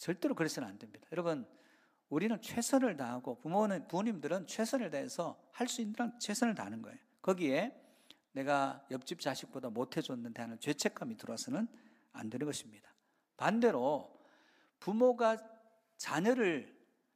절대로 그래서는 안 됩니다. 여러분, 우리는 최선을 다하고 부모님들은 최선을 다해서 할 수 있는 한 최선을 다하는 거예요. 거기에 내가 옆집 자식보다 못해줬는데 하는 죄책감이 들어와서는 안 되는 것입니다. 반대로 부모가 자녀를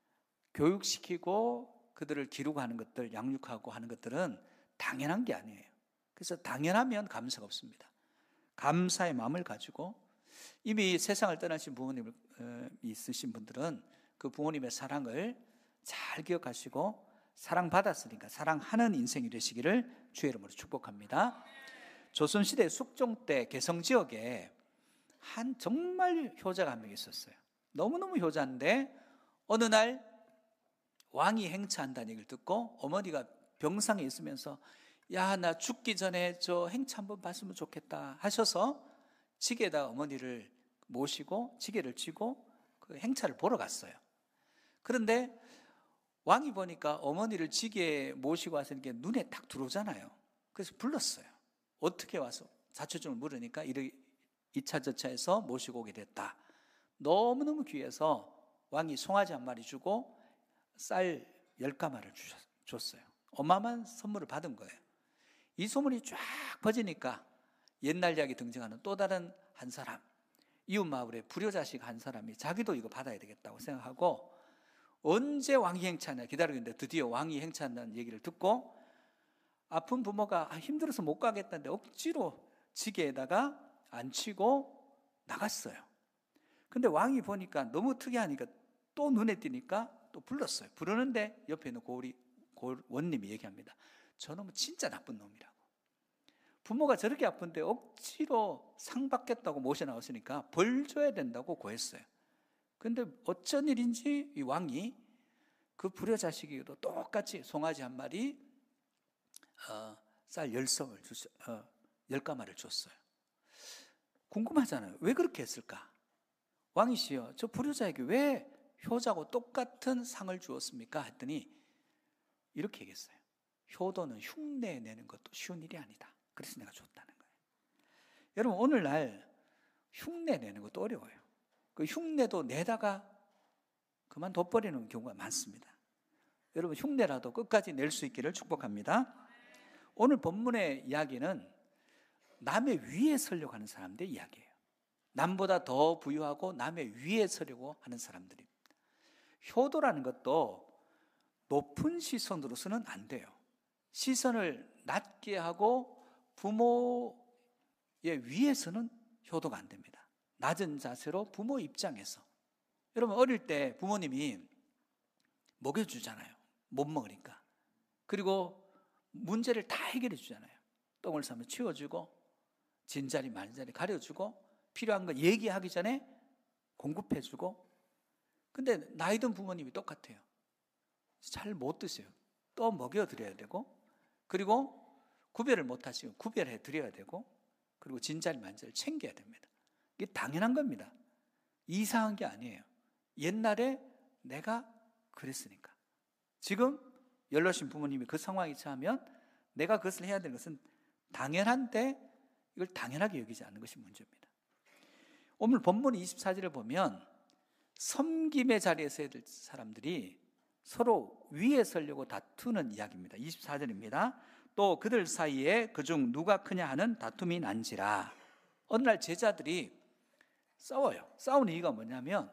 교육시키고 그들을 기르고 하는 것들, 양육하고 하는 것들은 당연한 게 아니에요. 그래서 당연하면 감사가 없습니다. 감사의 마음을 가지고 이미 세상을 떠나신 부모님이 있으신 분들은 그 부모님의 사랑을 잘 기억하시고 사랑받았으니까 사랑하는 인생이 되시기를 주의 이름으로 축복합니다. 조선시대 숙종 때 개성지역에 한 정말 효자가 한 명 있었어요. 너무너무 효자인데 어느 날 왕이 행차한다는 얘기를 듣고 어머니가 병상에 있으면서 야, 나 죽기 전에 저 행차 한번 봤으면 좋겠다 하셔서 지게에다 어머니를 모시고 지게를 쥐고 그 행차를 보러 갔어요. 그런데 왕이 보니까 어머니를 지게에 모시고 와서 이렇게 눈에 딱 들어오잖아요. 그래서 불렀어요. 어떻게 와서 자초지종을 물으니까 2차 저차에서 모시고 오게 됐다. 너무너무 귀해서 왕이 송아지 한 마리 주고 쌀 10가마를 줬어요. 어마어마한 선물을 받은 거예요. 이 소문이 쫙 퍼지니까 옛날 이야기 등장하는 또 다른 한 사람, 이웃 마을의 불효자식 한 사람이 자기도 이거 받아야 되겠다고 생각하고 언제 왕이 행차하냐 기다리고 있는데 드디어 왕이 행차한다는 얘기를 듣고 아픈 부모가 힘들어서 못 가겠다는데 억지로 지게에다가 앉히고 나갔어요. 근데 왕이 보니까 너무 특이하니까 또 눈에 띄니까 또 불렀어요. 부르는데 옆에 있는 고원님이 얘기합니다. 저놈은 진짜 나쁜 놈이라고. 부모가 저렇게 아픈데 억지로 상 받겠다고 모셔 나왔으니까 벌 줘야 된다고 고했어요. 근데 어쩐 일인지 이 왕이 그 불효자식에게도 똑같이 송아지 한 마리 쌀 10가마를 줬어요. 궁금하잖아요. 왜 그렇게 했을까? 왕이시여, 저 불효자에게 왜 효자고 똑같은 상을 주었습니까? 했더니 이렇게 얘기했어요. 효도는 흉내 내는 것도 쉬운 일이 아니다. 그래서 내가 줬다는 거예요. 여러분, 오늘날 흉내 내는 것도 어려워요. 그 흉내도 내다가 그만 둬버리는 경우가 많습니다. 여러분, 흉내라도 끝까지 낼 수 있기를 축복합니다. 오늘 본문의 이야기는 남의 위에 서려고 하는 사람들의 이야기예요. 남보다 더 부유하고 남의 위에 서려고 하는 사람들입니다. 효도라는 것도 높은 시선으로서는 안 돼요. 시선을 낮게 하고 부모의 위에서는 효도가 안 됩니다. 낮은 자세로 부모 입장에서. 여러분, 어릴 때 부모님이 먹여주잖아요. 못 먹으니까. 그리고 문제를 다 해결해 주잖아요. 똥을 싸면 치워주고 진자리 말자리 가려주고 필요한 거 얘기하기 전에 공급해주고. 근데 나이 든 부모님이 똑같아요. 잘 못 드세요. 또 먹여드려야 되고, 그리고 구별을 못 하시면 구별해 드려야 되고, 그리고 진자리 만자를 챙겨야 됩니다. 이게 당연한 겁니다. 이상한 게 아니에요. 옛날에 내가 그랬으니까. 지금 연로신 부모님이 그 상황에 처하면 내가 그것을 해야 되는 것은 당연한데 이걸 당연하게 여기지 않는 것이 문제입니다. 오늘 본문 24절을 보면 섬김의 자리에서 해야 될 사람들이 서로 위에 서려고 다투는 이야기입니다. 24절입니다. 또 그들 사이에 그중 누가 크냐 하는 다툼이 난지라. 어느 날 제자들이 싸워요. 싸우는 이유가 뭐냐면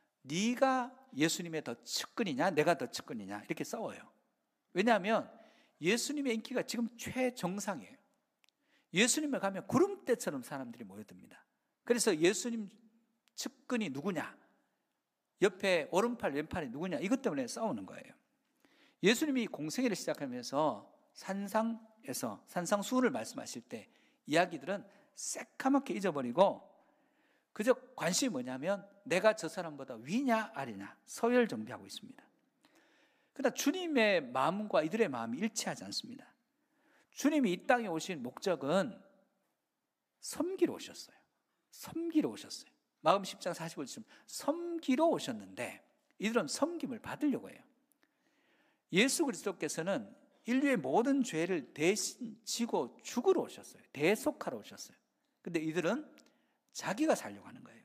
네가 예수님의 더 측근이냐 내가 더 측근이냐 이렇게 싸워요. 왜냐하면 예수님의 인기가 지금 최정상이에요. 예수님을 가면 구름대처럼 사람들이 모여듭니다. 그래서 예수님 측근이 누구냐, 옆에 오른팔 왼팔이 누구냐, 이것 때문에 싸우는 거예요. 예수님이 공생애를 시작하면서 산상에서 산상수훈을 말씀하실 때 이야기들은 새까맣게 잊어버리고 그저 관심이 뭐냐면 내가 저 사람보다 위냐 아래냐 서열 정비하고 있습니다. 그러나 주님의 마음과 이들의 마음이 일치하지 않습니다. 주님이 이 땅에 오신 목적은 섬기러 오셨어요. 섬기러 오셨어요. 마음 10장 45절처럼 섬기러 오셨는데 이들은 섬김을 받으려고 해요. 예수 그리스도께서는 인류의 모든 죄를 대신 지고 죽으러 오셨어요. 대속하러 오셨어요. 근데 이들은 자기가 살려고 하는 거예요.